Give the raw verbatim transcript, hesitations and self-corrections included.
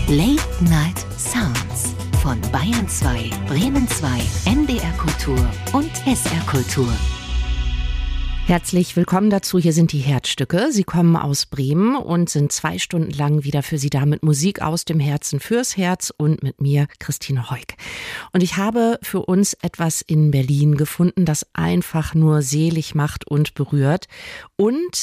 Late Night Sounds von Bayern zwei, Bremen zwei, N D R Kultur und S R Kultur. Herzlich willkommen dazu. Hier sind die Herzstücke. Sie kommen aus Bremen und sind zwei Stunden lang wieder für Sie da mit Musik aus dem Herzen fürs Herz und mit mir, Christine Heuk. Und ich habe für uns etwas in Berlin gefunden, das einfach nur selig macht und berührt. Und